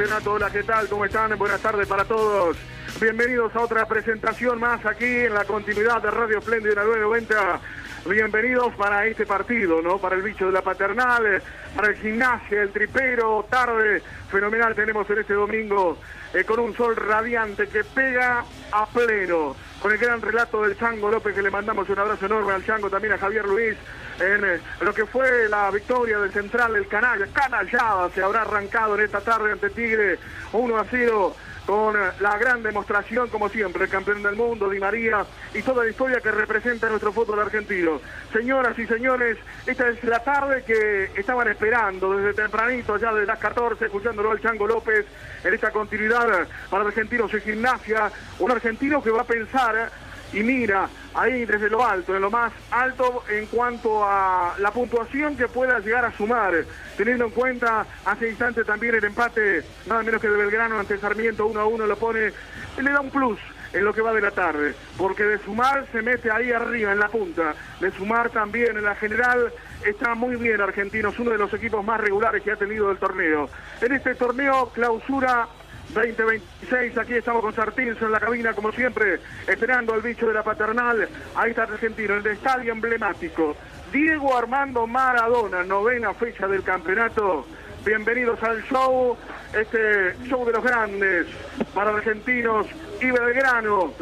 Renato, hola, ¿qué tal? ¿Cómo están? Buenas tardes para todos. Bienvenidos a otra presentación más aquí en la continuidad de Radio Espléndida 990. Bienvenidos para este partido, ¿no? Para el bicho de la Paternal, para el Gimnasia, el Tripero, tarde fenomenal tenemos en este domingo, con un sol radiante que pega a pleno, con el gran relato del Chango López, que le mandamos un abrazo enorme al Chango, también a Javier Luis, en lo que fue la victoria del Central, el Canallada, se habrá arrancado en esta tarde ante Tigre, 1-0, con la gran demostración, como siempre, el campeón del mundo, Di María, y toda la historia que representa nuestro fútbol argentino. Señoras y señores, esta es la tarde que estaban esperando desde tempranito, ya desde las 14, escuchándolo al Chango López, en esta continuidad para Argentinos y Gimnasia, un argentino que va a pensar y mira ahí desde lo alto, en lo más alto en cuanto a la puntuación que pueda llegar a sumar, teniendo en cuenta hace instante también el empate, nada menos que de Belgrano ante Sarmiento 1-1, lo pone, le da un plus en lo que va de la tarde, porque de sumar se mete ahí arriba en la punta, de sumar también en la general. Está muy bien Argentinos, uno de los equipos más regulares que ha tenido el torneo. En este torneo clausura 2026, aquí estamos con Sartinso en la cabina, como siempre, esperando al bicho de la Paternal. Ahí está Argentino, en el estadio emblemático Diego Armando Maradona, 9ª fecha del campeonato. Bienvenidos al show, este show de los grandes para Argentinos y Belgrano.